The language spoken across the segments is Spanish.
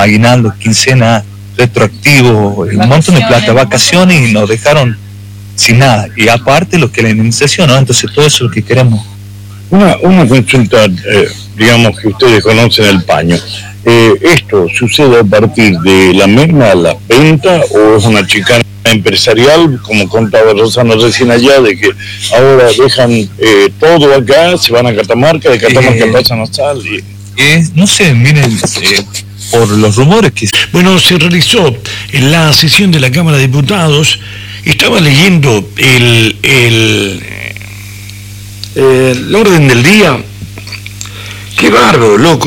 aguinaldo, quincena, retroactivo, un montón de plata, vacaciones, y nos dejaron sin nada. Y aparte lo que la indemnización, ¿no? Entonces todo eso es lo que queremos. Una consulta, digamos que ustedes conocen el paño. ¿Esto sucede a partir de la merma a la venta o es una chicana empresarial, como contaba Rosana recién allá, de que ahora dejan todo acá, se van a Catamarca, de Catamarca pasan a Sal? No sé, miren, por los rumores que... Bueno, se realizó en la sesión de la Cámara de Diputados, estaba leyendo el orden del día. Qué bárbaro, loco.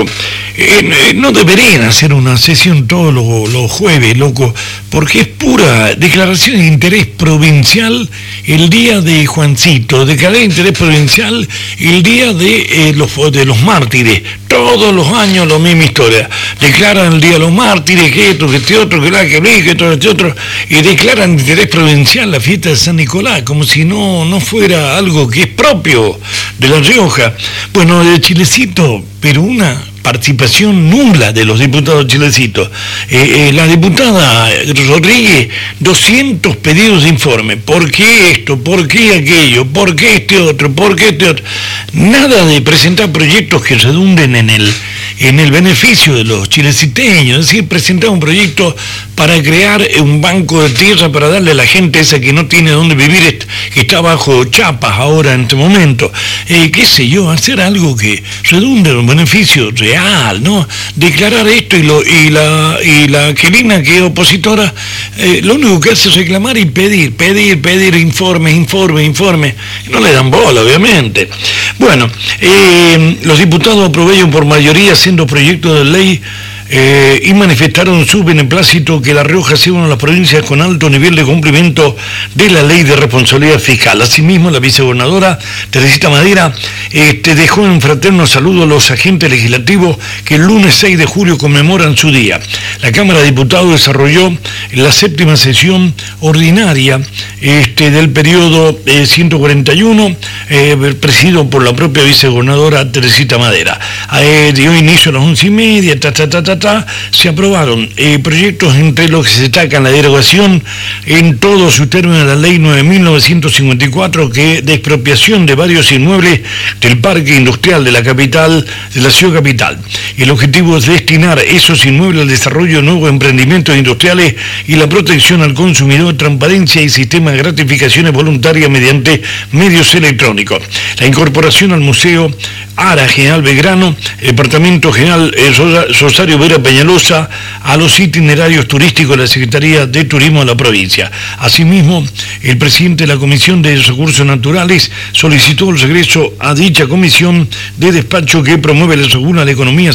No deberían hacer una sesión todos los jueves, loco, porque es pura declaración de interés provincial el día de Juancito, declaración de interés provincial el día de los mártires. Todos los años la misma historia. Declaran el día de los mártires, que esto, que este otro, que la que vi, que esto, este otro, y declaran de interés provincial la fiesta de San Nicolás, como si no fuera algo que es propio de La Rioja. Bueno, de Chilecito, pero una participación nula de los diputados chilecitos. La diputada Rodríguez, 200 pedidos de informe. ¿Por qué esto? ¿Por qué aquello? ¿Por qué este otro? ¿Por qué este otro? Nada de presentar proyectos que redunden en el beneficio de los chileciteños. Es decir, presentar un proyecto para crear un banco de tierra para darle a la gente esa que no tiene dónde vivir, que está bajo chapas ahora en este momento. Qué sé yo, hacer algo que redunde en un beneficio real, ¿no? Declarar esto y la Quelina, que es opositora, lo único que hace es reclamar y pedir informes. No le dan bola, obviamente. Bueno, los diputados aprobaron por mayoría siendo proyecto de ley y manifestaron su beneplácito que La Rioja sea una de las provincias con alto nivel de cumplimiento de la ley de responsabilidad fiscal. Asimismo, la vicegobernadora Teresita Madera dejó en fraterno saludo a los agentes legislativos que el lunes 6 de julio conmemoran su día. La Cámara de Diputados desarrolló la 7ª sesión ordinaria del periodo 141, presidido por la propia vicegobernadora Teresita Madera. Dio inicio a las 11:30, se aprobaron proyectos entre los que se destacan la derogación en todo su término de la ley 9.954, que de expropiación de varios inmuebles del parque industrial de la capital, de la ciudad capital. El objetivo es destinar esos inmuebles al desarrollo de nuevos emprendimientos industriales y la protección al consumidor, transparencia y sistema de gratificaciones voluntarias mediante medios electrónicos. La incorporación al Museo Ara General Belgrano, Departamento General Rosario Vera Peñalosa, a los itinerarios turísticos de la Secretaría de Turismo de la provincia. Asimismo, el presidente de la Comisión de Recursos Naturales solicitó el regreso a dicha comisión de despacho que promueve la segunda la economía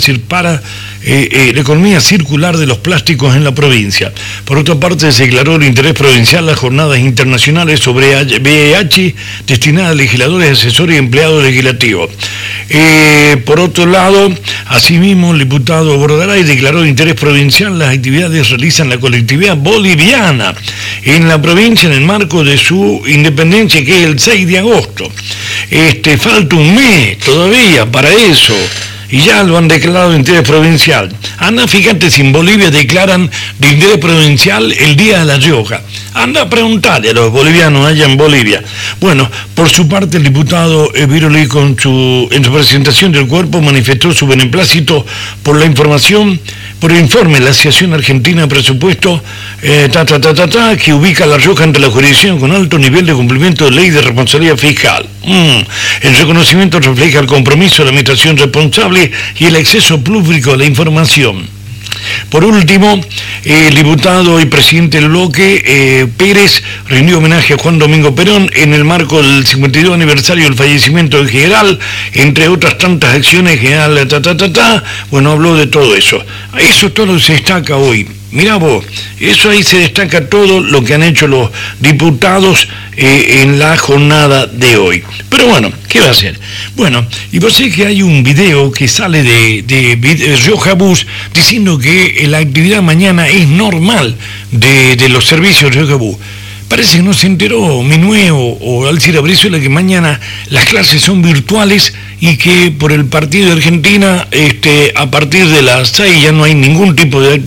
circular de los plásticos en la provincia. Por otra parte, se declaró el interés provincial las jornadas internacionales sobre VIH destinadas a legisladores, asesores y empleados legislativos. Por otro lado, asimismo, el diputado Bordaray declaró de interés provincial las actividades que realizan la colectividad boliviana en la provincia en el marco de su independencia, que es el 6 de agosto. Falta un mes todavía para eso, y ya lo han declarado de interés provincial. Anda, fíjate si en Bolivia declaran de interés provincial el Día de La Rioja. Anda a preguntarle a los bolivianos allá en Bolivia. Bueno, por su parte, el diputado Viroli, en su presentación del cuerpo, manifestó su beneplácito por el informe de la Asociación Argentina de Presupuesto, que ubica a La Rioja entre la jurisdicción con alto nivel de cumplimiento de ley de responsabilidad fiscal. El reconocimiento refleja el compromiso de la administración responsable y el acceso público a la información. Por último, el diputado y presidente del bloque, Pérez, rindió homenaje a Juan Domingo Perón en el marco del 52 aniversario del fallecimiento del general, entre otras tantas acciones, general, bueno, habló de todo eso. Eso todo se destaca hoy. Mirá vos, eso ahí se destaca todo lo que han hecho los diputados en la jornada de hoy. Pero bueno, ¿qué va a hacer? Bueno, y vos sabés que hay un video que sale de Rioja Bus diciendo que la actividad mañana es normal de los servicios de Rioja Bus. Parece que no se enteró Minué o Alcira Brizuela que mañana las clases son virtuales y que por el partido de Argentina, a partir de las 6 ya no hay ningún tipo de